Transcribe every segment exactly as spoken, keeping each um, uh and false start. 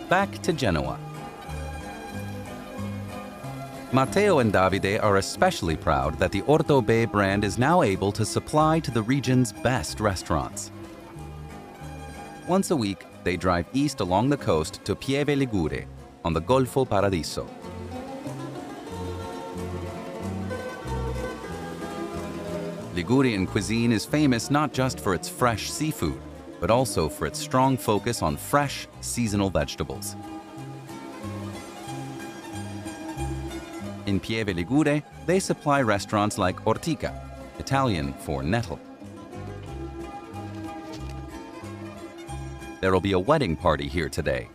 back to Genoa. Matteo and Davide are especially proud that the Ortobè brand is now able to supply to the region's best restaurants. Once a week, they drive east along the coast to Pieve Ligure on the Golfo Paradiso. Ligurian cuisine is famous not just for its fresh seafood, but also for its strong focus on fresh, seasonal vegetables. In Pieve Ligure, they supply restaurants like Ortica, Italian for nettle. There'll be a wedding party here today.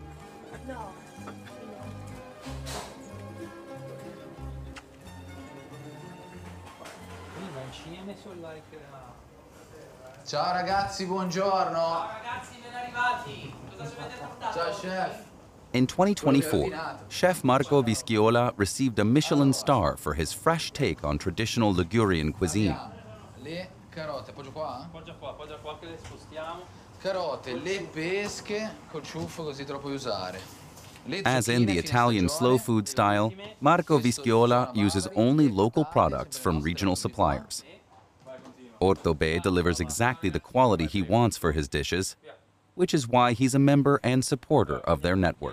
Ciao ragazzi, buongiorno. Ciao ragazzi, ben arrivati. Cosa ci avete portato? Ciao chef. In twenty twenty-four, Chef Marco Vischiola received a Michelin star for his fresh take on traditional Ligurian cuisine. Le carote, appoggio qua? Appoggia qua, appoggia qua che le spostiamo. Carote, le pesche col ciuffo così te lo puoi usare. As in the Italian slow food style, Marco Vischiola uses only local products from regional suppliers. Ortobè delivers exactly the quality he wants for his dishes, which is why he's a member and supporter of their network.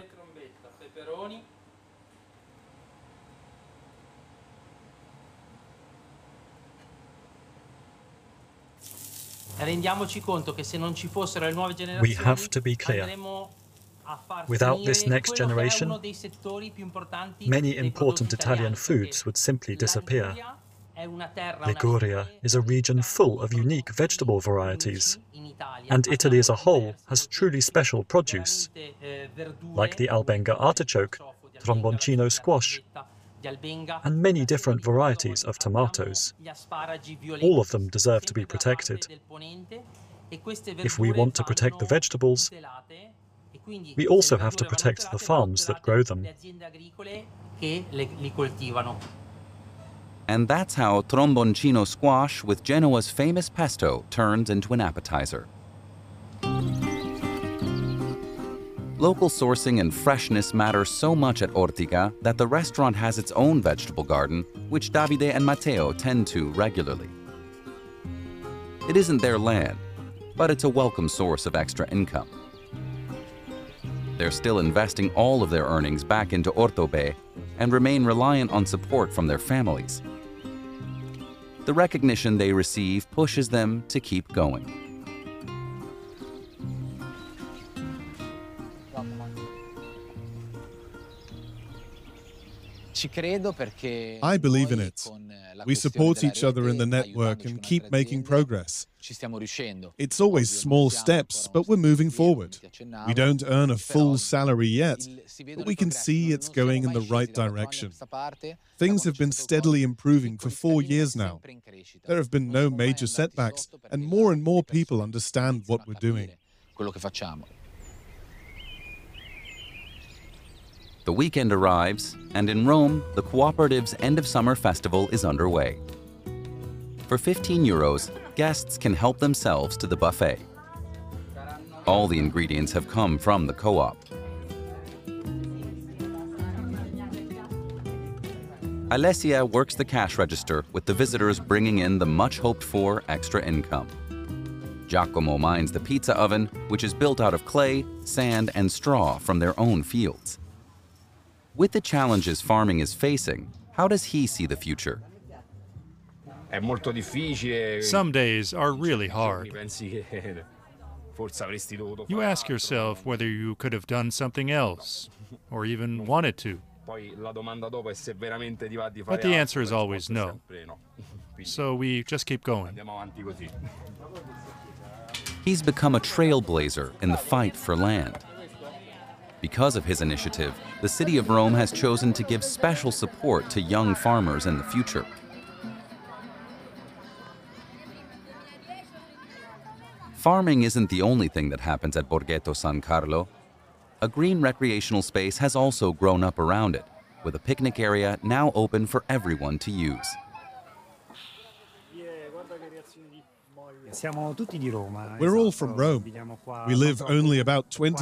We have to be clear. Without this next generation, many important Italian foods would simply disappear. Liguria is a region full of unique vegetable varieties, and Italy as a whole has truly special produce, like the Albenga artichoke, tromboncino squash, and many different varieties of tomatoes. All of them deserve to be protected. If we want to protect the vegetables, we also have to protect the farms that grow them. And that's how tromboncino squash with Genoa's famous pesto turns into an appetizer. Local sourcing and freshness matter so much at Ortica that the restaurant has its own vegetable garden, which Davide and Matteo tend to regularly. It isn't their land, but it's a welcome source of extra income. They're still investing all of their earnings back into Ortobè and remain reliant on support from their families. The recognition they receive pushes them to keep going. I believe in it. We support each other in the network and keep making progress. It's always small steps, but we're moving forward. We don't earn a full salary yet, but we can see it's going in the right direction. Things have been steadily improving for four years now. There have been no major setbacks, and more and more people understand what we're doing. The weekend arrives, and in Rome, the Cooperative's End of Summer Festival is underway. For fifteen euros, guests can help themselves to the buffet. All the ingredients have come from the co-op. Alessia works the cash register with the visitors bringing in the much-hoped-for extra income. Giacomo minds the pizza oven, which is built out of clay, sand, and straw from their own fields. With the challenges farming is facing, how does he see the future? Some days are really hard. You ask yourself whether you could have done something else, or even wanted to. But the answer is always no. So we just keep going. He's become a trailblazer in the fight for land. Because of his initiative, the city of Rome has chosen to give special support to young farmers in the future. Farming isn't the only thing that happens at Borghetto San Carlo. A green recreational space has also grown up around it, with a picnic area now open for everyone to use. We're all from Rome. We live only about twenty